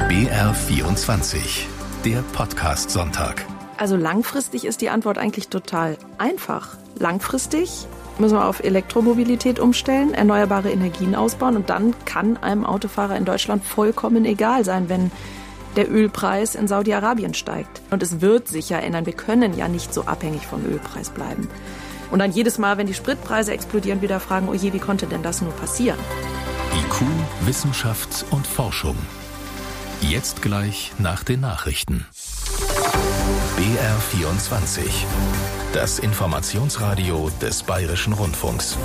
BR24, der Podcast-Sonntag. Also langfristig ist die Antwort eigentlich total einfach. Langfristig müssen wir auf Elektromobilität umstellen, erneuerbare Energien ausbauen und dann kann einem Autofahrer in Deutschland vollkommen egal sein, wenn der Ölpreis in Saudi-Arabien steigt. Und es wird sich ja ändern. Wir können ja nicht so abhängig vom Ölpreis bleiben. Und dann jedes Mal, wenn die Spritpreise explodieren, wieder fragen, oh je, wie konnte denn das nur passieren? IQ, Wissenschaft und Forschung. Jetzt gleich nach den Nachrichten. BR24, das Informationsradio des Bayerischen Rundfunks.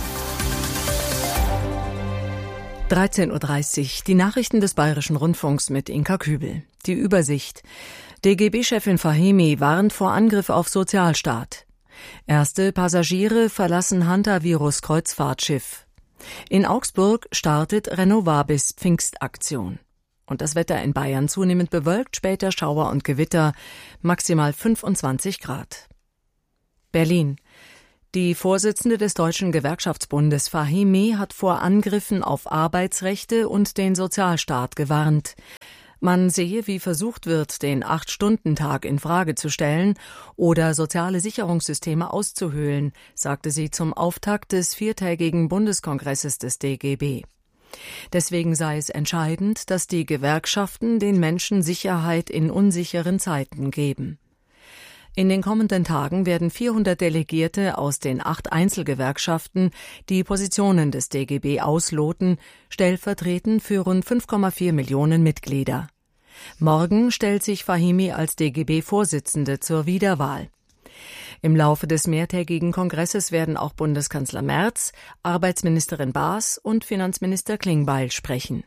13:30 Uhr, die Nachrichten des Bayerischen Rundfunks mit Inka Kübel. Die Übersicht. DGB-Chefin Fahimi warnt vor Angriff auf Sozialstaat. Erste Passagiere verlassen Hantavirus-Kreuzfahrtschiff. In Augsburg startet Renovabis Pfingstaktion. Und das Wetter in Bayern zunehmend bewölkt, später Schauer und Gewitter, maximal 25 Grad. Berlin. Die Vorsitzende des Deutschen Gewerkschaftsbundes Fahimi hat vor Angriffen auf Arbeitsrechte und den Sozialstaat gewarnt. Man sehe, wie versucht wird, den 8-Stunden-Tag in Frage zu stellen oder soziale Sicherungssysteme auszuhöhlen, sagte sie zum Auftakt des 4-tägigen Bundeskongresses des DGB. Deswegen sei es entscheidend, dass die Gewerkschaften den Menschen Sicherheit in unsicheren Zeiten geben. In den kommenden Tagen werden 400 Delegierte aus den 8 Einzelgewerkschaften die Positionen des DGB ausloten, stellvertretend für rund 5,4 Millionen Mitglieder. Morgen stellt sich Fahimi als DGB-Vorsitzende zur Wiederwahl. Im Laufe des mehrtägigen Kongresses werden auch Bundeskanzler Merz, Arbeitsministerin Baas und Finanzminister Klingbeil sprechen.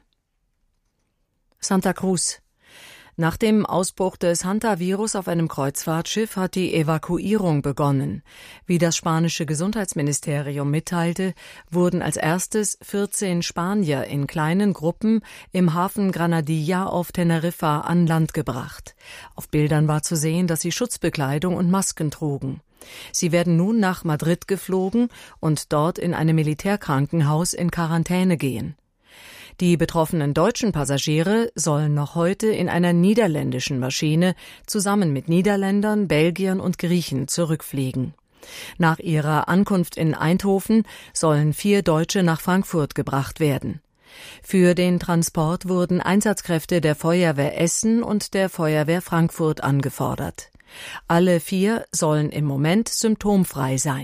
Santa Cruz. Nach dem Ausbruch des Hantavirus auf einem Kreuzfahrtschiff hat die Evakuierung begonnen. Wie das spanische Gesundheitsministerium mitteilte, wurden als erstes 14 Spanier in kleinen Gruppen im Hafen Granadilla auf Teneriffa an Land gebracht. Auf Bildern war zu sehen, dass sie Schutzbekleidung und Masken trugen. Sie werden nun nach Madrid geflogen und dort in einem Militärkrankenhaus in Quarantäne gehen. Die betroffenen deutschen Passagiere sollen noch heute in einer niederländischen Maschine zusammen mit Niederländern, Belgiern und Griechen zurückfliegen. Nach ihrer Ankunft in Eindhoven sollen 4 Deutsche nach Frankfurt gebracht werden. Für den Transport wurden Einsatzkräfte der Feuerwehr Essen und der Feuerwehr Frankfurt angefordert. Alle 4 sollen im Moment symptomfrei sein.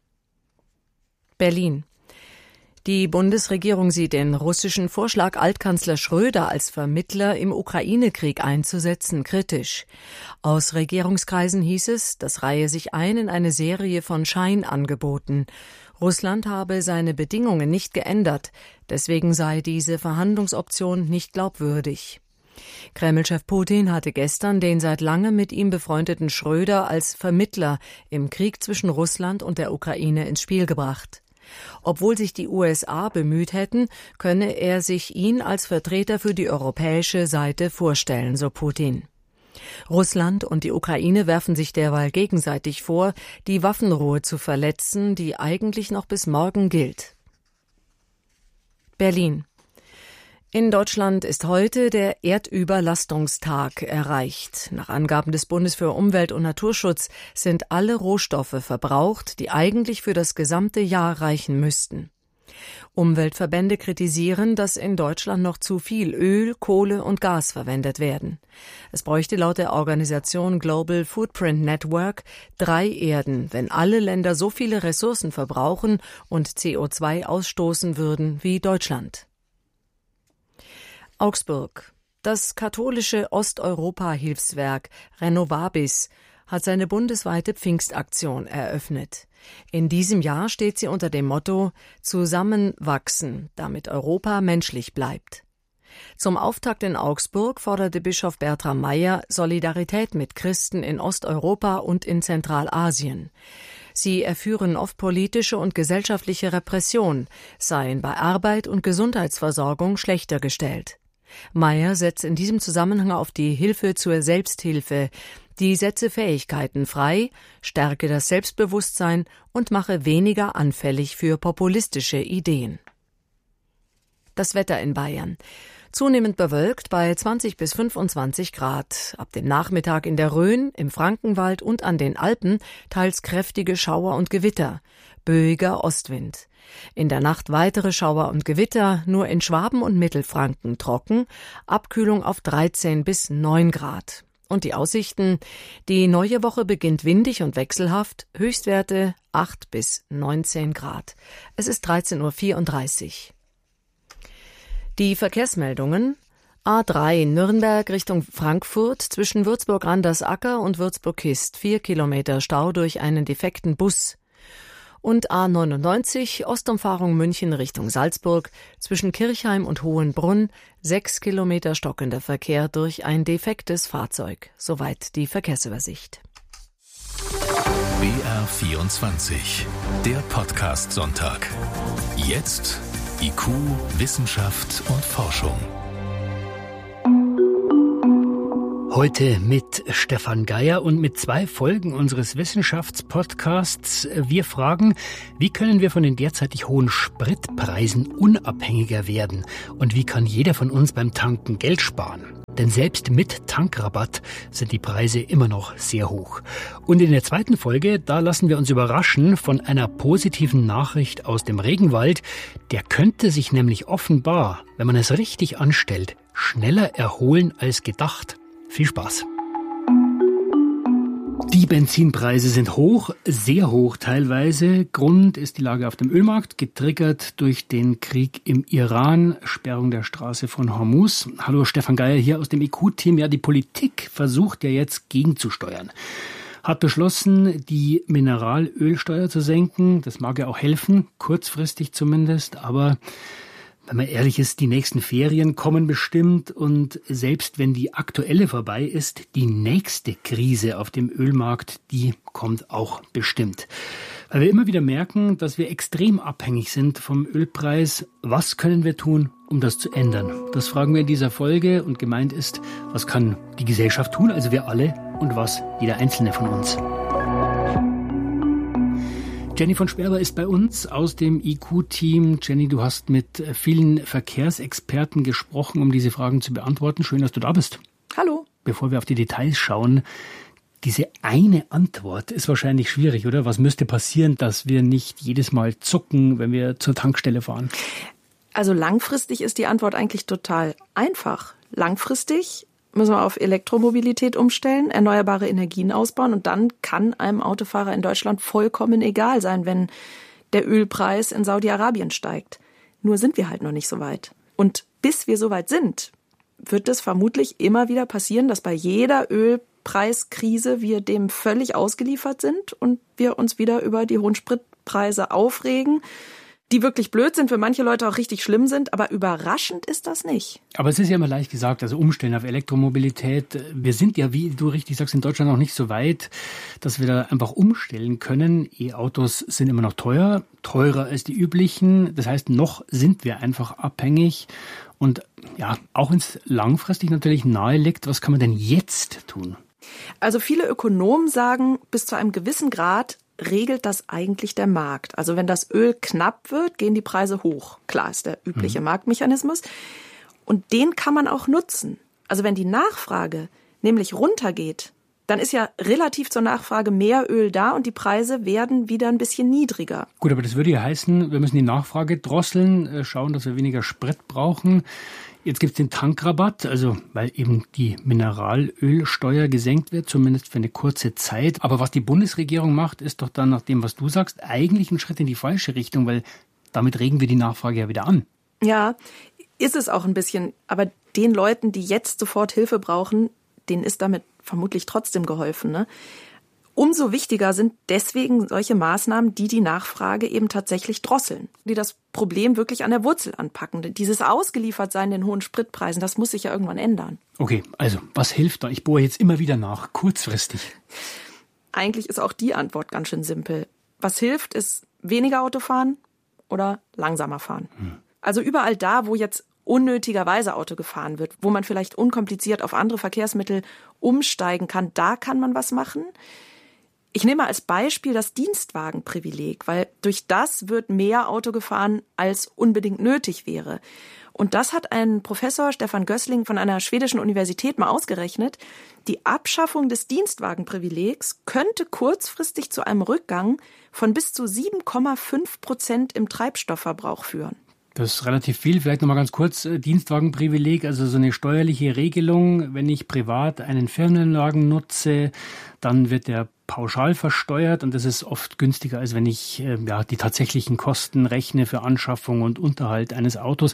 Berlin. Die Bundesregierung sieht den russischen Vorschlag, Altkanzler Schröder als Vermittler im Ukraine-Krieg einzusetzen, kritisch. Aus Regierungskreisen hieß es, das reihe sich ein in eine Serie von Scheinangeboten. Russland habe seine Bedingungen nicht geändert, deswegen sei diese Verhandlungsoption nicht glaubwürdig. Kreml-Chef Putin hatte gestern den seit langem mit ihm befreundeten Schröder als Vermittler im Krieg zwischen Russland und der Ukraine ins Spiel gebracht. Obwohl sich die USA bemüht hätten, könne er sich ihn als Vertreter für die europäische Seite vorstellen, so Putin. Russland und die Ukraine werfen sich derweil gegenseitig vor, die Waffenruhe zu verletzen, die eigentlich noch bis morgen gilt. Berlin. In Deutschland ist heute der Erdüberlastungstag erreicht. Nach Angaben des Bundes für Umwelt und Naturschutz sind alle Rohstoffe verbraucht, die eigentlich für das gesamte Jahr reichen müssten. Umweltverbände kritisieren, dass in Deutschland noch zu viel Öl, Kohle und Gas verwendet werden. Es bräuchte laut der Organisation Global Footprint Network 3 Erden, wenn alle Länder so viele Ressourcen verbrauchen und CO2 ausstoßen würden wie Deutschland. Augsburg. Das katholische Osteuropa-Hilfswerk Renovabis hat seine bundesweite Pfingstaktion eröffnet. In diesem Jahr steht sie unter dem Motto Zusammenwachsen, damit Europa menschlich bleibt. Zum Auftakt in Augsburg forderte Bischof Bertram Meyer Solidarität mit Christen in Osteuropa und in Zentralasien. Sie erführen oft politische und gesellschaftliche Repression, seien bei Arbeit und Gesundheitsversorgung schlechter gestellt. Meyer setzt in diesem Zusammenhang auf die Hilfe zur Selbsthilfe, die setze Fähigkeiten frei, stärke das Selbstbewusstsein und mache weniger anfällig für populistische Ideen. Das Wetter in Bayern. Zunehmend bewölkt bei 20 bis 25 Grad. Ab dem Nachmittag in der Rhön, im Frankenwald und an den Alpen teils kräftige Schauer und Gewitter. Böiger Ostwind. In der Nacht weitere Schauer und Gewitter, nur in Schwaben und Mittelfranken trocken. Abkühlung auf 13 bis 9 Grad. Und die Aussichten? Die neue Woche beginnt windig und wechselhaft. Höchstwerte 8 bis 19 Grad. Es ist 13.34 Uhr. Die Verkehrsmeldungen. A3 Nürnberg Richtung Frankfurt zwischen Würzburg-Randersacker und Würzburg-Kist. 4 Kilometer Stau durch einen defekten Bus. Und A99 Ostumfahrung München Richtung Salzburg zwischen Kirchheim und Hohenbrunn 6 Kilometer stockender Verkehr durch ein defektes Fahrzeug. Soweit die Verkehrsübersicht. BR24, der Podcast-Sonntag. Jetzt IQ, Wissenschaft und Forschung. Heute mit Stefan Geier und mit 2 Folgen unseres Wissenschaftspodcasts. Wir fragen, wie können wir von den derzeitig hohen Spritpreisen unabhängiger werden? Und wie kann jeder von uns beim Tanken Geld sparen? Denn selbst mit Tankrabatt sind die Preise immer noch sehr hoch. Und in der 2. Folge, da lassen wir uns überraschen von einer positiven Nachricht aus dem Regenwald. Der könnte sich nämlich offenbar, wenn man es richtig anstellt, schneller erholen als gedacht. Viel Spaß. Die Benzinpreise sind hoch, sehr hoch teilweise. Grund ist die Lage auf dem Ölmarkt, getriggert durch den Krieg im Iran, Sperrung der Straße von Hormuz. Hallo, Stefan Geier hier aus dem IQ-Team. Ja, die Politik versucht ja jetzt gegenzusteuern. Hat beschlossen, die Mineralölsteuer zu senken. Das mag ja auch helfen, kurzfristig zumindest, aber wenn man ehrlich ist, die nächsten Ferien kommen bestimmt und selbst wenn die aktuelle vorbei ist, die nächste Krise auf dem Ölmarkt, die kommt auch bestimmt. Weil wir immer wieder merken, dass wir extrem abhängig sind vom Ölpreis. Was können wir tun, um das zu ändern? Das fragen wir in dieser Folge und gemeint ist, was kann die Gesellschaft tun, also wir alle, und was jeder Einzelne von uns. Jenny von Sperber ist bei uns aus dem IQ-Team. Jenny, du hast mit vielen Verkehrsexperten gesprochen, um diese Fragen zu beantworten. Schön, dass du da bist. Hallo. Bevor wir auf die Details schauen, diese eine Antwort ist wahrscheinlich schwierig, oder? Was müsste passieren, dass wir nicht jedes Mal zucken, wenn wir zur Tankstelle fahren? Also langfristig ist die Antwort eigentlich total einfach. Langfristig müssen wir auf Elektromobilität umstellen, erneuerbare Energien ausbauen und dann kann einem Autofahrer in Deutschland vollkommen egal sein, wenn der Ölpreis in Saudi-Arabien steigt. Nur sind wir halt noch nicht so weit. Und bis wir so weit sind, wird es vermutlich immer wieder passieren, dass bei jeder Ölpreiskrise wir dem völlig ausgeliefert sind und wir uns wieder über die hohen Spritpreise aufregen, die wirklich blöd sind, für manche Leute auch richtig schlimm sind, aber überraschend ist das nicht. Aber es ist ja immer leicht gesagt, also umstellen auf Elektromobilität. Wir sind ja, wie du richtig sagst, in Deutschland noch nicht so weit, dass wir da einfach umstellen können. E-Autos sind immer noch teuer, teurer als die üblichen. Das heißt, noch sind wir einfach abhängig. Und ja, auch wenn es langfristig natürlich nahe liegt, was kann man denn jetzt tun? Also viele Ökonomen sagen, bis zu einem gewissen Grad regelt das eigentlich der Markt. Also wenn das Öl knapp wird, gehen die Preise hoch. Klar, ist der übliche Marktmechanismus. Und den kann man auch nutzen. Also wenn die Nachfrage nämlich runtergeht, dann ist ja relativ zur Nachfrage mehr Öl da und die Preise werden wieder ein bisschen niedriger. Gut, aber das würde ja heißen, wir müssen die Nachfrage drosseln, schauen, dass wir weniger Sprit brauchen. Jetzt gibt es den Tankrabatt, also weil eben die Mineralölsteuer gesenkt wird, zumindest für eine kurze Zeit. Aber was die Bundesregierung macht, ist doch dann nach dem, was du sagst, eigentlich ein Schritt in die falsche Richtung, weil damit regen wir die Nachfrage ja wieder an. Ja, ist es auch ein bisschen. Aber den Leuten, die jetzt sofort Hilfe brauchen, denen ist damit vermutlich trotzdem geholfen, ne? Umso wichtiger sind deswegen solche Maßnahmen, die die Nachfrage eben tatsächlich drosseln, die das Problem wirklich an der Wurzel anpacken. Dieses Ausgeliefertsein den hohen Spritpreisen, das muss sich ja irgendwann ändern. Okay, also was hilft da? Ich bohre jetzt immer wieder nach, kurzfristig. Eigentlich ist auch die Antwort ganz schön simpel. Was hilft, ist weniger Autofahren oder langsamer fahren. Also überall da, wo jetzt unnötigerweise Auto gefahren wird, wo man vielleicht unkompliziert auf andere Verkehrsmittel umsteigen kann, da kann man was machen. Ich nehme als Beispiel das Dienstwagenprivileg, weil durch das wird mehr Auto gefahren, als unbedingt nötig wäre. Und das hat ein Professor, Stefan Gößling, von einer schwedischen Universität mal ausgerechnet. Die Abschaffung des Dienstwagenprivilegs könnte kurzfristig zu einem Rückgang von bis zu 7,5% im Treibstoffverbrauch führen. Das ist relativ viel. Vielleicht noch mal ganz kurz, Dienstwagenprivileg, also so eine steuerliche Regelung. Wenn ich privat einen Firmenwagen nutze, dann wird der pauschal versteuert und das ist oft günstiger, als wenn ich die tatsächlichen Kosten rechne für Anschaffung und Unterhalt eines Autos.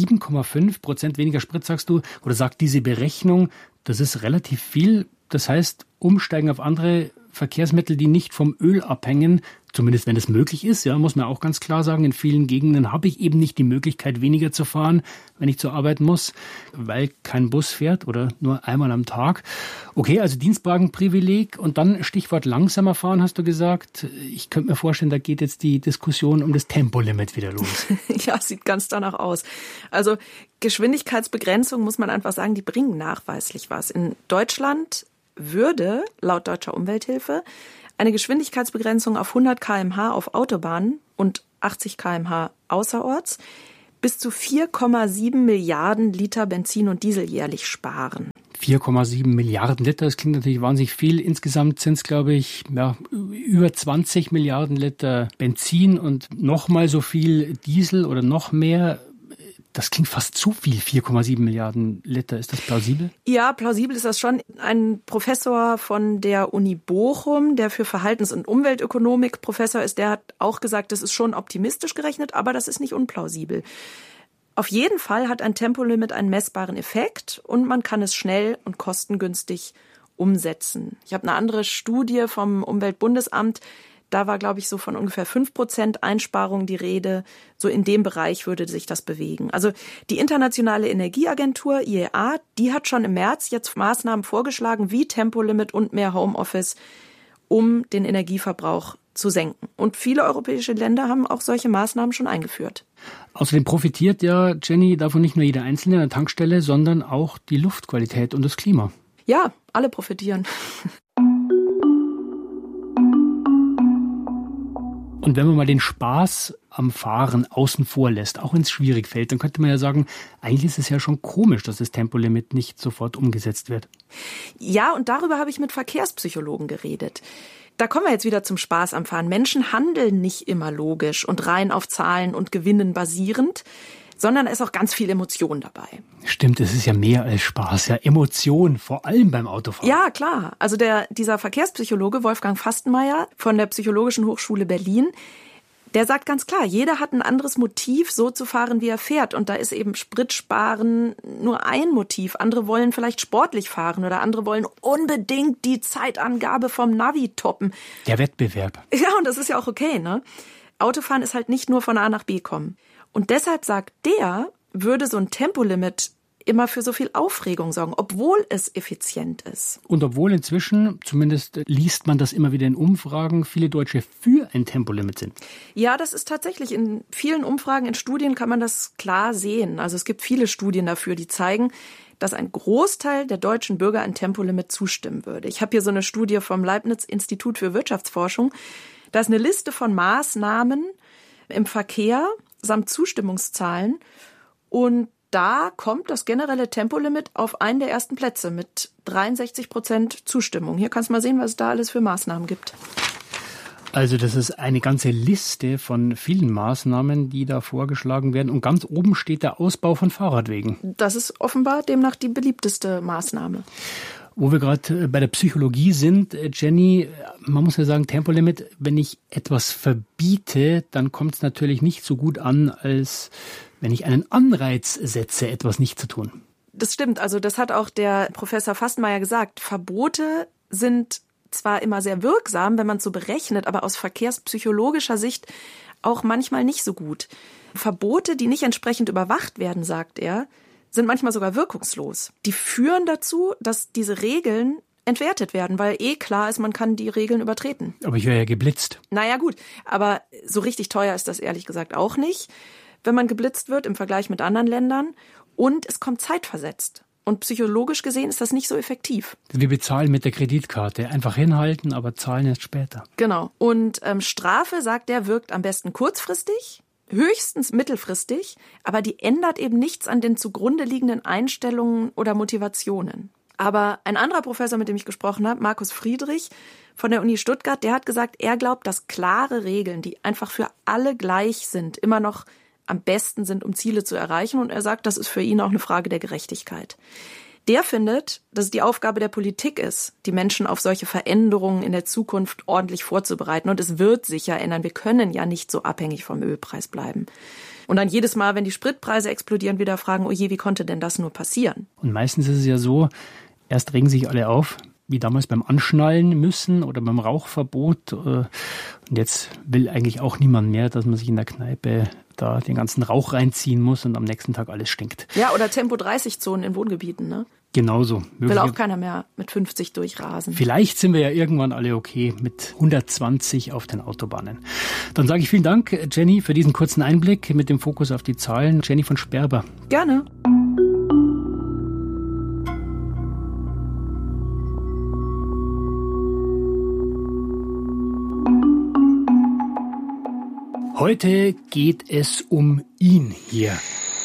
7,5% weniger Sprit, sagst du, oder sagt diese Berechnung, das ist relativ viel. Das heißt, umsteigen auf andere Verkehrsmittel, die nicht vom Öl abhängen, zumindest wenn es möglich ist, ja, muss man auch ganz klar sagen, in vielen Gegenden habe ich eben nicht die Möglichkeit, weniger zu fahren, wenn ich zur Arbeit muss, weil kein Bus fährt oder nur einmal am Tag. Okay, also Dienstwagenprivileg und dann Stichwort langsamer fahren, hast du gesagt. Ich könnte mir vorstellen, da geht jetzt die Diskussion um das Tempolimit wieder los. Ja, sieht ganz danach aus. Also Geschwindigkeitsbegrenzung, muss man einfach sagen, die bringen nachweislich was. In Deutschland würde, laut Deutscher Umwelthilfe, eine Geschwindigkeitsbegrenzung auf 100 km/h auf Autobahnen und 80 km/h außerorts bis zu 4,7 Milliarden Liter Benzin und Diesel jährlich sparen. 4,7 Milliarden Liter, das klingt natürlich wahnsinnig viel. Insgesamt sind es, glaube ich, über 20 Milliarden Liter Benzin und nochmal so viel Diesel oder noch mehr. Das klingt fast zu viel, 4,7 Milliarden Liter. Ist das plausibel? Ja, plausibel ist das schon. Ein Professor von der Uni Bochum, der für Verhaltens- und Umweltökonomik Professor ist, der hat auch gesagt, das ist schon optimistisch gerechnet, aber das ist nicht unplausibel. Auf jeden Fall hat ein Tempolimit einen messbaren Effekt und man kann es schnell und kostengünstig umsetzen. Ich habe eine andere Studie vom Umweltbundesamt. Da war, glaube ich, so von ungefähr 5% Einsparung die Rede. So in dem Bereich würde sich das bewegen. Also die Internationale Energieagentur, IEA, die hat schon im März jetzt Maßnahmen vorgeschlagen, wie Tempolimit und mehr Homeoffice, um den Energieverbrauch zu senken. Und viele europäische Länder haben auch solche Maßnahmen schon eingeführt. Außerdem profitiert ja, Jenny, davon nicht nur jeder Einzelne an der Tankstelle, sondern auch die Luftqualität und das Klima. Ja, alle profitieren. Und wenn man mal den Spaß am Fahren außen vor lässt, auch wenn es schwierig fällt, dann könnte man ja sagen, eigentlich ist es ja schon komisch, dass das Tempolimit nicht sofort umgesetzt wird. Ja, und darüber habe ich mit Verkehrspsychologen geredet. Da kommen wir jetzt wieder zum Spaß am Fahren. Menschen handeln nicht immer logisch und rein auf Zahlen und Gewinnen basierend, sondern es ist auch ganz viel Emotion dabei. Stimmt, es ist ja mehr als Spaß, ja Emotion, vor allem beim Autofahren. Ja, klar. Also dieser Verkehrspsychologe Wolfgang Fastenmeier von der Psychologischen Hochschule Berlin, der sagt ganz klar, jeder hat ein anderes Motiv, so zu fahren, wie er fährt. Und da ist eben Spritsparen nur ein Motiv. Andere wollen vielleicht sportlich fahren oder andere wollen unbedingt die Zeitangabe vom Navi toppen. Der Wettbewerb. Ja, und das ist ja auch okay, ne? Autofahren ist halt nicht nur von A nach B kommen. Und deshalb sagt der, würde so ein Tempolimit immer für so viel Aufregung sorgen, obwohl es effizient ist. Und obwohl inzwischen, zumindest liest man das immer wieder in Umfragen, viele Deutsche für ein Tempolimit sind. Ja, das ist tatsächlich in vielen Umfragen, in Studien kann man das klar sehen. Also es gibt viele Studien dafür, die zeigen, dass ein Großteil der deutschen Bürger ein Tempolimit zustimmen würde. Ich habe hier so eine Studie vom Leibniz-Institut für Wirtschaftsforschung. Da ist eine Liste von Maßnahmen im Verkehr samt Zustimmungszahlen und da kommt das generelle Tempolimit auf einen der ersten Plätze mit 63% Zustimmung. Hier kannst du mal sehen, was es da alles für Maßnahmen gibt. Also das ist eine ganze Liste von vielen Maßnahmen, die da vorgeschlagen werden. Und ganz oben steht der Ausbau von Fahrradwegen. Das ist offenbar demnach die beliebteste Maßnahme. Wo wir gerade bei der Psychologie sind, Jenny, man muss ja sagen, Tempolimit, wenn ich etwas verbiete, dann kommt es natürlich nicht so gut an, als wenn ich einen Anreiz setze, etwas nicht zu tun. Das stimmt, also das hat auch der Professor Fastenmeier gesagt. Verbote sind zwar immer sehr wirksam, wenn man es so berechnet, aber aus verkehrspsychologischer Sicht auch manchmal nicht so gut. Verbote, die nicht entsprechend überwacht werden, sagt er, sind manchmal sogar wirkungslos. Die führen dazu, dass diese Regeln entwertet werden, weil klar ist, man kann die Regeln übertreten. Aber ich wäre ja geblitzt. Naja gut, aber so richtig teuer ist das ehrlich gesagt auch nicht, wenn man geblitzt wird im Vergleich mit anderen Ländern. Und es kommt zeitversetzt. Und psychologisch gesehen ist das nicht so effektiv. Wir bezahlen mit der Kreditkarte. Einfach hinhalten, aber zahlen erst später. Genau. Und Strafe, sagt er, wirkt am besten kurzfristig, höchstens mittelfristig, aber die ändert eben nichts an den zugrunde liegenden Einstellungen oder Motivationen. Aber ein anderer Professor, mit dem ich gesprochen habe, Markus Friedrich von der Uni Stuttgart, der hat gesagt, er glaubt, dass klare Regeln, die einfach für alle gleich sind, immer noch am besten sind, um Ziele zu erreichen. Und er sagt, das ist für ihn auch eine Frage der Gerechtigkeit. Der findet, dass es die Aufgabe der Politik ist, die Menschen auf solche Veränderungen in der Zukunft ordentlich vorzubereiten. Und es wird sich ja ändern. Wir können ja nicht so abhängig vom Ölpreis bleiben. Und dann jedes Mal, wenn die Spritpreise explodieren, wieder fragen, oh je, wie konnte denn das nur passieren? Und meistens ist es ja so, erst regen sich alle auf, wie damals beim Anschnallen müssen oder beim Rauchverbot. Und jetzt will eigentlich auch niemand mehr, dass man sich in der Kneipe da den ganzen Rauch reinziehen muss und am nächsten Tag alles stinkt. Ja, oder Tempo-30-Zonen in Wohngebieten, ne? Genauso. Will auch keiner mehr mit 50 durchrasen. Vielleicht sind wir ja irgendwann alle okay mit 120 auf den Autobahnen. Dann sage ich vielen Dank, Jenny, für diesen kurzen Einblick mit dem Fokus auf die Zahlen. Jenny von Sperber. Gerne. Heute geht es um ihn hier.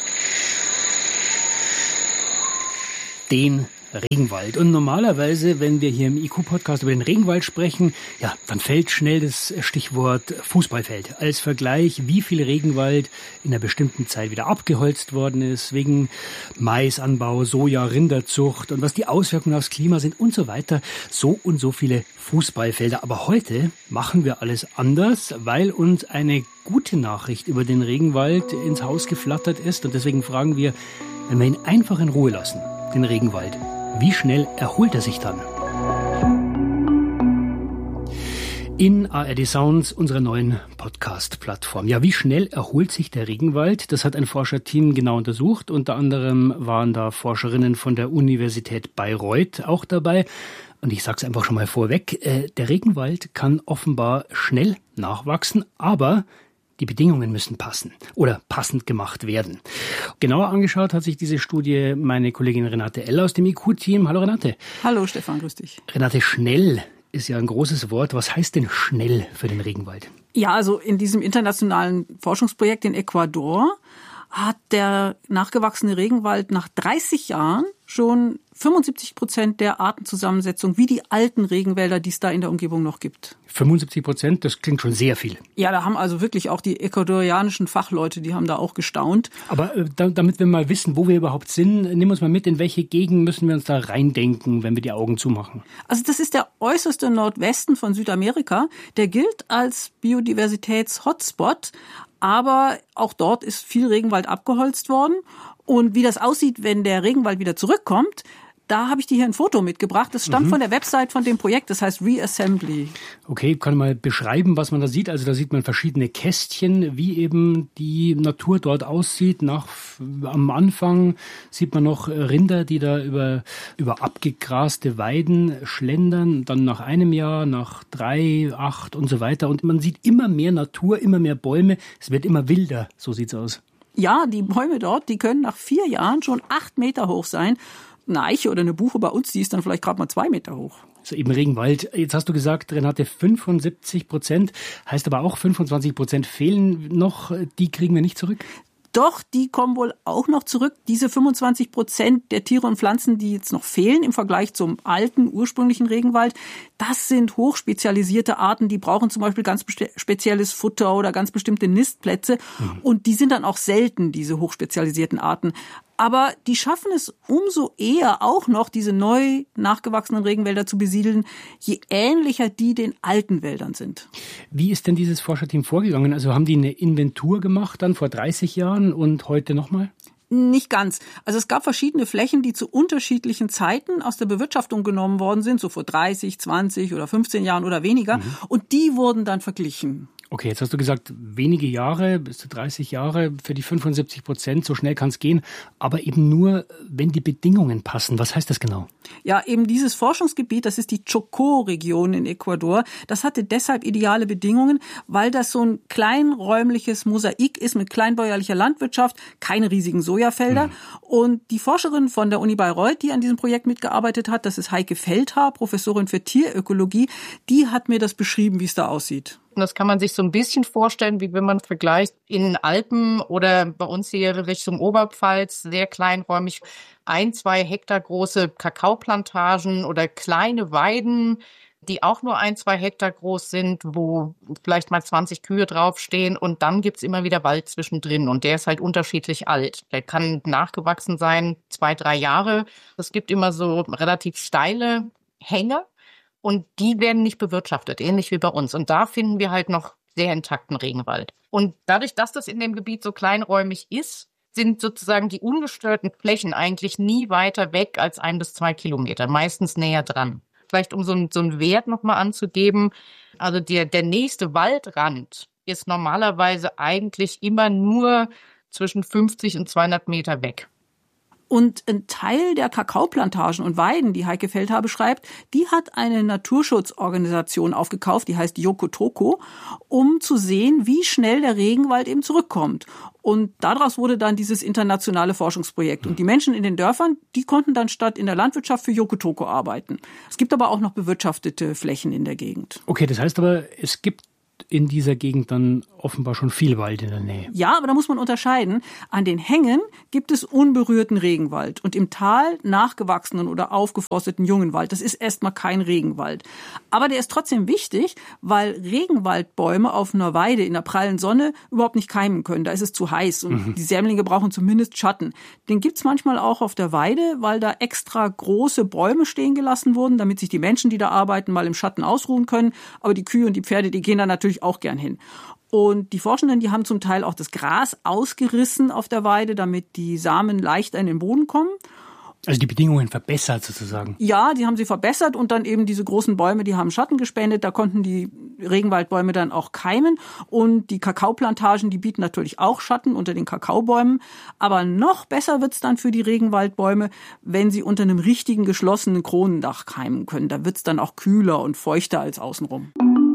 Den Regenwald. Und normalerweise, wenn wir hier im IQ-Podcast über den Regenwald sprechen, ja, dann fällt schnell das Stichwort Fußballfeld. Als Vergleich, wie viel Regenwald in einer bestimmten Zeit wieder abgeholzt worden ist, wegen Maisanbau, Soja, Rinderzucht und was die Auswirkungen aufs Klima sind und so weiter. So und so viele Fußballfelder. Aber heute machen wir alles anders, weil uns eine gute Nachricht über den Regenwald ins Haus geflattert ist. Und deswegen fragen wir, wenn wir ihn einfach in Ruhe lassen, den Regenwald, wie schnell erholt er sich dann? In ARD Sounds, unserer neuen Podcast-Plattform. Ja, wie schnell erholt sich der Regenwald? Das hat ein Forscherteam genau untersucht. Unter anderem waren da Forscherinnen von der Universität Bayreuth auch dabei. Und ich sage es einfach schon mal vorweg, der Regenwald kann offenbar schnell nachwachsen, aber die Bedingungen müssen passen oder passend gemacht werden. Genauer angeschaut hat sich diese Studie meine Kollegin Renate Eller aus dem IQ-Team. Hallo Renate. Hallo Stefan, grüß dich. Renate, schnell ist ja ein großes Wort. Was heißt denn schnell für den Regenwald? Ja, also in diesem internationalen Forschungsprojekt in Ecuador hat der nachgewachsene Regenwald nach 30 Jahren schon 75% der Artenzusammensetzung wie die alten Regenwälder, die es da in der Umgebung noch gibt. 75%, das klingt schon sehr viel. Ja, da haben also wirklich auch die ecuadorianischen Fachleute, die haben da auch gestaunt. Aber damit wir mal wissen, wo wir überhaupt sind, nimm uns mal mit, in welche Gegend müssen wir uns da reindenken, wenn wir die Augen zumachen? Also das ist der äußerste Nordwesten von Südamerika. Der gilt als Biodiversitäts-Hotspot, aber auch dort ist viel Regenwald abgeholzt worden. Und wie das aussieht, wenn der Regenwald wieder zurückkommt, da habe ich dir hier ein Foto mitgebracht. Das stammt von der Website von dem Projekt, das heißt Reassembly. Okay, kann ich mal beschreiben, was man da sieht? Also da sieht man verschiedene Kästchen, wie eben die Natur dort aussieht. Am Anfang sieht man noch Rinder, die da über abgegraste Weiden schlendern. Dann nach einem Jahr, nach 3, 8 und so weiter. Und man sieht immer mehr Natur, immer mehr Bäume. Es wird immer wilder, so sieht's aus. Ja, die Bäume dort, die können nach 4 Jahren schon 8 Meter hoch sein. Eine Eiche oder eine Buche bei uns, die ist dann vielleicht gerade mal 2 Meter hoch. So eben Regenwald. Jetzt hast du gesagt, Renate, 75%, heißt aber auch 25% fehlen noch, die kriegen wir nicht zurück? Doch, die kommen wohl auch noch zurück. Diese 25% der Tiere und Pflanzen, die jetzt noch fehlen im Vergleich zum alten, ursprünglichen Regenwald, das sind hochspezialisierte Arten, die brauchen zum Beispiel ganz spezielles Futter oder ganz bestimmte Nistplätze. Und die sind dann auch selten, diese hochspezialisierten Arten. Aber die schaffen es umso eher auch noch, diese neu nachgewachsenen Regenwälder zu besiedeln, je ähnlicher die den alten Wäldern sind. Wie ist denn dieses Forscherteam vorgegangen? Also haben die eine Inventur gemacht dann vor 30 Jahren und heute nochmal? Nicht ganz. Also es gab verschiedene Flächen, die zu unterschiedlichen Zeiten aus der Bewirtschaftung genommen worden sind, so vor 30, 20 oder 15 Jahren oder weniger. Und die wurden dann verglichen. Okay, jetzt hast du gesagt, wenige Jahre, bis zu 30 Jahre für die 75%, so schnell kann es gehen, aber eben nur, wenn die Bedingungen passen. Was heißt das genau? Ja, eben dieses Forschungsgebiet, das ist die Chocó-Region in Ecuador, das hatte deshalb ideale Bedingungen, weil das so ein kleinräumliches Mosaik ist mit kleinbäuerlicher Landwirtschaft, keine riesigen Sojafelder. Und die Forscherin von der Uni Bayreuth, die an diesem Projekt mitgearbeitet hat, das ist Heike Feldhaar, Professorin für Tierökologie, die hat mir das beschrieben, wie es da aussieht. Und das kann man sich so ein bisschen vorstellen, wie wenn man vergleicht in den Alpen oder bei uns hier Richtung Oberpfalz, sehr kleinräumig, 1-2 Hektar große Kakaoplantagen oder kleine Weiden, die auch nur 1-2 Hektar groß sind, wo vielleicht mal 20 Kühe draufstehen. Und dann gibt's immer wieder Wald zwischendrin. Und der ist halt unterschiedlich alt. Der kann nachgewachsen sein, 2-3 Jahre. Es gibt immer so relativ steile Hänge. Und die werden nicht bewirtschaftet, ähnlich wie bei uns. Und da finden wir halt noch sehr intakten Regenwald. Und dadurch, dass das in dem Gebiet so kleinräumig ist, sind sozusagen die ungestörten Flächen eigentlich nie weiter weg als 1 bis 2 Kilometer, meistens näher dran. Vielleicht um so einen Wert nochmal anzugeben, also der nächste Waldrand ist normalerweise eigentlich immer nur zwischen 50 und 200 Meter weg. Und ein Teil der Kakaoplantagen und Weiden, die Heike Feldhaar beschreibt, die hat eine Naturschutzorganisation aufgekauft, die heißt Yokotoko, um zu sehen, wie schnell der Regenwald eben zurückkommt. Und daraus wurde dann dieses internationale Forschungsprojekt. Und die Menschen in den Dörfern, die konnten dann statt in der Landwirtschaft für Yokotoko arbeiten. Es gibt aber auch noch bewirtschaftete Flächen in der Gegend. Okay, das heißt aber, es gibt in dieser Gegend dann offenbar schon viel Wald in der Nähe. Ja, aber da muss man unterscheiden. An den Hängen gibt es unberührten Regenwald und im Tal nachgewachsenen oder aufgeforsteten jungen Wald. Das ist erstmal kein Regenwald. Aber der ist trotzdem wichtig, weil Regenwaldbäume auf einer Weide in der prallen Sonne überhaupt nicht keimen können. Da ist es zu heiß und die Sämlinge brauchen zumindest Schatten. Den gibt's manchmal auch auf der Weide, weil da extra große Bäume stehen gelassen wurden, damit sich die Menschen, die da arbeiten, mal im Schatten ausruhen können. Aber die Kühe und die Pferde, die gehen da natürlich auch gern hin. Und die Forschenden, die haben zum Teil auch das Gras ausgerissen auf der Weide, damit die Samen leichter in den Boden kommen. Also die Bedingungen verbessert sozusagen. Ja, die haben sie verbessert und dann eben diese großen Bäume, die haben Schatten gespendet. Da konnten die Regenwaldbäume dann auch keimen. Und die Kakaoplantagen, die bieten natürlich auch Schatten unter den Kakaobäumen. Aber noch besser wird's dann für die Regenwaldbäume, wenn sie unter einem richtigen geschlossenen Kronendach keimen können. Da wird's dann auch kühler und feuchter als außenrum.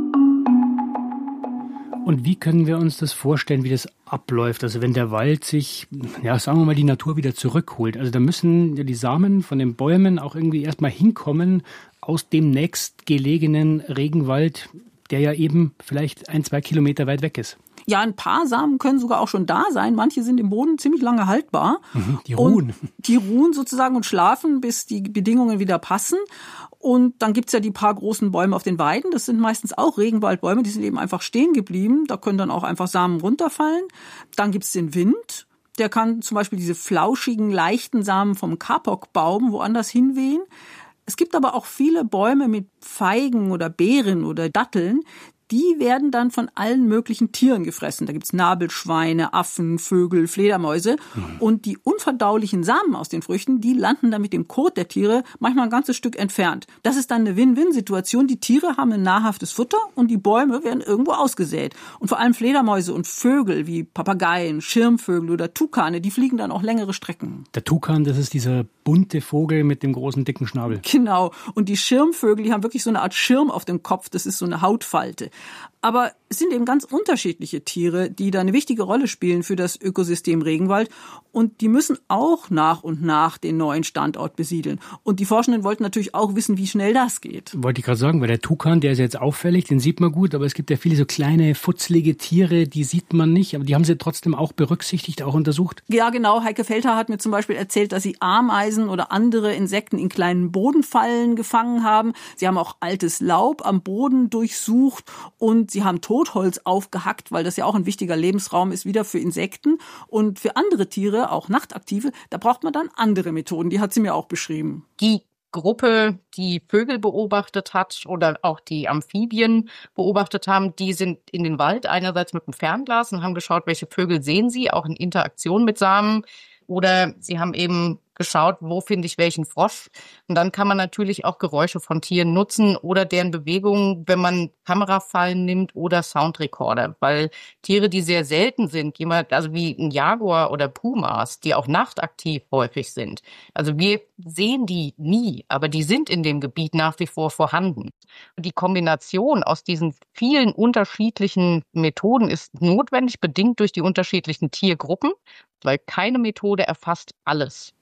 Und wie können wir uns das vorstellen, wie das abläuft? Also wenn der Wald sich, ja, sagen wir mal, die Natur wieder zurückholt. Also da müssen ja die Samen von den Bäumen auch irgendwie erstmal hinkommen aus dem nächstgelegenen Regenwald, der ja eben vielleicht 1-2 Kilometer weit weg ist. Ja, ein paar Samen können sogar auch schon da sein. Manche sind im Boden ziemlich lange haltbar. Die ruhen. Und die ruhen sozusagen und schlafen, bis die Bedingungen wieder passen. Und dann gibt's ja die paar großen Bäume auf den Weiden. Das sind meistens auch Regenwaldbäume. Die sind eben einfach stehen geblieben. Da können dann auch einfach Samen runterfallen. Dann gibt's den Wind. Der kann zum Beispiel diese flauschigen, leichten Samen vom Kapokbaum woanders hinwehen. Es gibt aber auch viele Bäume mit Feigen oder Beeren oder Datteln. Die werden dann von allen möglichen Tieren gefressen. Da gibt's Nabelschweine, Affen, Vögel, Fledermäuse. Und die unverdaulichen Samen aus den Früchten, die landen dann mit dem Kot der Tiere manchmal ein ganzes Stück entfernt. Das ist dann eine Win-Win-Situation. Die Tiere haben ein nahrhaftes Futter und die Bäume werden irgendwo ausgesät. Und vor allem Fledermäuse und Vögel wie Papageien, Schirmvögel oder Tukane, die fliegen dann auch längere Strecken. Der Tukan, das ist dieser bunte Vogel mit dem großen, dicken Schnabel. Genau. Und die Schirmvögel, die haben wirklich so eine Art Schirm auf dem Kopf. Das ist so eine Hautfalte. Aber es sind eben ganz unterschiedliche Tiere, die da eine wichtige Rolle spielen für das Ökosystem Regenwald. Und die müssen auch nach und nach den neuen Standort besiedeln. Und die Forschenden wollten natürlich auch wissen, wie schnell das geht. Wollte ich gerade sagen, weil der Tukan, der ist jetzt auffällig, den sieht man gut, aber es gibt ja viele so kleine, futzlige Tiere, die sieht man nicht, aber die haben sie trotzdem auch berücksichtigt, auch untersucht. Ja, genau. Heike Feldhaar hat mir zum Beispiel erzählt, dass sie Ameisen oder andere Insekten in kleinen Bodenfallen gefangen haben. Sie haben auch altes Laub am Boden durchsucht und sie haben Totholz aufgehackt, weil das ja auch ein wichtiger Lebensraum ist, wieder für Insekten. Und für andere Tiere, auch Nachtaktive, da braucht man dann andere Methoden. Die hat sie mir auch beschrieben. Die Gruppe, die Vögel beobachtet hat oder auch die Amphibien beobachtet haben, die sind in den Wald einerseits mit dem Fernglas und haben geschaut, welche Vögel sehen sie, auch in Interaktion mit Samen. Oder sie haben eben geschaut, wo finde ich welchen Frosch. Und dann kann man natürlich auch Geräusche von Tieren nutzen oder deren Bewegungen, wenn man Kamerafallen nimmt oder Soundrecorder. Weil Tiere, die sehr selten sind, also wie ein Jaguar oder Pumas, die auch nachtaktiv häufig sind. Also wir sehen die nie, aber die sind in dem Gebiet nach wie vor vorhanden. Und die Kombination aus diesen vielen unterschiedlichen Methoden ist notwendig, bedingt durch die unterschiedlichen Tiergruppen, weil keine Methode erfasst alles.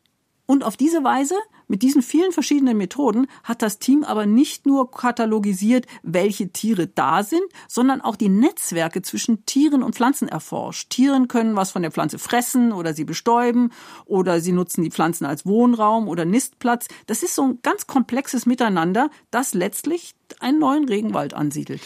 Und auf diese Weise, mit diesen vielen verschiedenen Methoden, hat das Team aber nicht nur katalogisiert, welche Tiere da sind, sondern auch die Netzwerke zwischen Tieren und Pflanzen erforscht. Tiere können was von der Pflanze fressen oder sie bestäuben oder sie nutzen die Pflanzen als Wohnraum oder Nistplatz. Das ist so ein ganz komplexes Miteinander, das letztlich einen neuen Regenwald ansiedelt.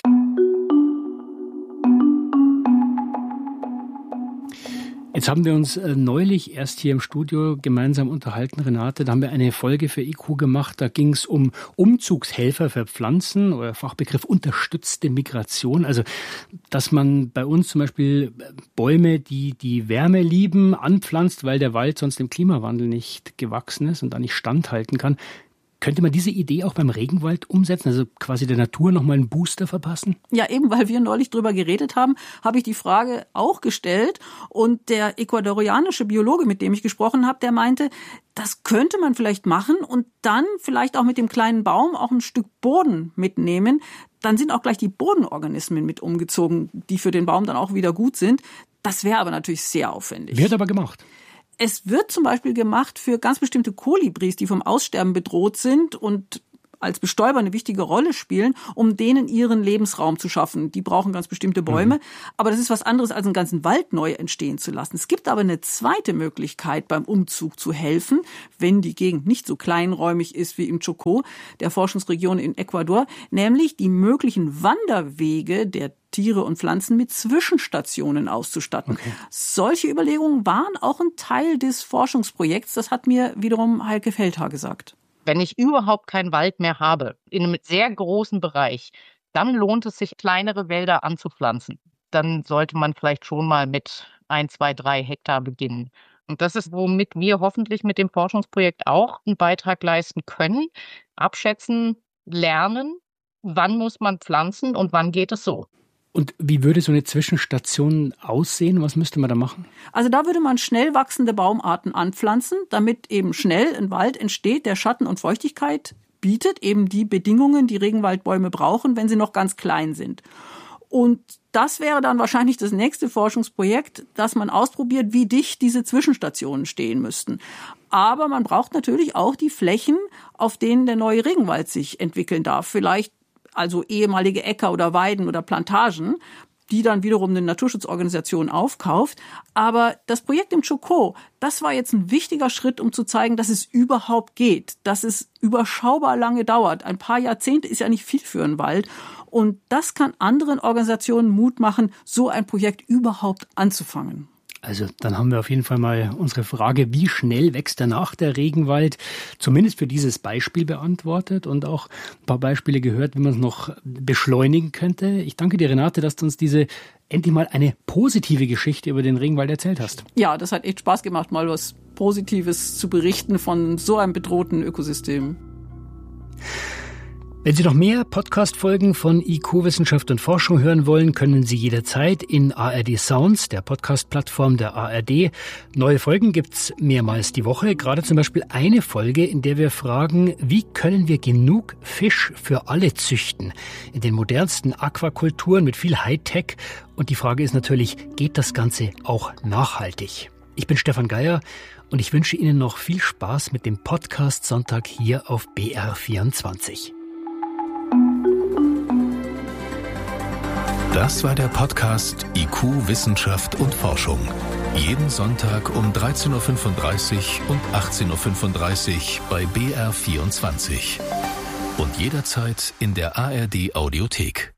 Jetzt haben wir uns neulich erst hier im Studio gemeinsam unterhalten, Renate. Da haben wir eine Folge für IQ gemacht. Da ging es um Umzugshelfer für Pflanzen oder Fachbegriff unterstützte Migration. Also, dass man bei uns zum Beispiel Bäume, die Wärme lieben, anpflanzt, weil der Wald sonst dem Klimawandel nicht gewachsen ist und da nicht standhalten kann. Könnte man diese Idee auch beim Regenwald umsetzen, also quasi der Natur nochmal einen Booster verpassen? Ja, eben weil wir neulich drüber geredet haben, habe ich die Frage auch gestellt. Und der ecuadorianische Biologe, mit dem ich gesprochen habe, der meinte, das könnte man vielleicht machen und dann vielleicht auch mit dem kleinen Baum auch ein Stück Boden mitnehmen. Dann sind auch gleich die Bodenorganismen mit umgezogen, die für den Baum dann auch wieder gut sind. Das wäre aber natürlich sehr aufwendig. Wird aber gemacht. Es wird zum Beispiel gemacht für ganz bestimmte Kolibris, die vom Aussterben bedroht sind und als Bestäuber eine wichtige Rolle spielen, um denen ihren Lebensraum zu schaffen. Die brauchen ganz bestimmte Bäume. Aber das ist was anderes, als einen ganzen Wald neu entstehen zu lassen. Es gibt aber eine zweite Möglichkeit, beim Umzug zu helfen, wenn die Gegend nicht so kleinräumig ist wie im Chocó, der Forschungsregion in Ecuador, nämlich die möglichen Wanderwege der Tiere und Pflanzen mit Zwischenstationen auszustatten. Okay. Solche Überlegungen waren auch ein Teil des Forschungsprojekts. Das hat mir wiederum Heike Feldhaar gesagt. Wenn ich überhaupt keinen Wald mehr habe, in einem sehr großen Bereich, dann lohnt es sich, kleinere Wälder anzupflanzen. Dann sollte man vielleicht schon mal mit 1, 2, 3 Hektar beginnen. Und das ist, womit wir hoffentlich mit dem Forschungsprojekt auch einen Beitrag leisten können. Abschätzen, lernen, wann muss man pflanzen und wann geht es so. Und wie würde so eine Zwischenstation aussehen? Was müsste man da machen? Also da würde man schnell wachsende Baumarten anpflanzen, damit eben schnell ein Wald entsteht, der Schatten und Feuchtigkeit bietet, eben die Bedingungen, die Regenwaldbäume brauchen, wenn sie noch ganz klein sind. Und das wäre dann wahrscheinlich das nächste Forschungsprojekt, dass man ausprobiert, wie dicht diese Zwischenstationen stehen müssten. Aber man braucht natürlich auch die Flächen, auf denen der neue Regenwald sich entwickeln darf. Vielleicht also ehemalige Äcker oder Weiden oder Plantagen, die dann wiederum eine Naturschutzorganisation aufkauft. Aber das Projekt im Chocó, das war jetzt ein wichtiger Schritt, um zu zeigen, dass es überhaupt geht, dass es überschaubar lange dauert. Ein paar Jahrzehnte ist ja nicht viel für einen Wald. Und das kann anderen Organisationen Mut machen, so ein Projekt überhaupt anzufangen. Also dann haben wir auf jeden Fall mal unsere Frage, wie schnell wächst danach der Regenwald, zumindest für dieses Beispiel beantwortet und auch ein paar Beispiele gehört, wie man es noch beschleunigen könnte. Ich danke dir, Renate, dass du uns diese endlich mal eine positive Geschichte über den Regenwald erzählt hast. Ja, das hat echt Spaß gemacht, mal was Positives zu berichten von so einem bedrohten Ökosystem. Wenn Sie noch mehr Podcast-Folgen von IQ Wissenschaft und Forschung hören wollen, können Sie jederzeit in ARD Sounds, der Podcast-Plattform der ARD. Neue Folgen gibt's mehrmals die Woche. Gerade zum Beispiel eine Folge, in der wir fragen, wie können wir genug Fisch für alle züchten? In den modernsten Aquakulturen mit viel Hightech. Und die Frage ist natürlich, geht das Ganze auch nachhaltig? Ich bin Stefan Geier und ich wünsche Ihnen noch viel Spaß mit dem Podcast Sonntag hier auf BR24. Das war der Podcast IQ Wissenschaft und Forschung. Jeden Sonntag um 13.35 Uhr und 18.35 Uhr bei BR24. Und jederzeit in der ARD Audiothek.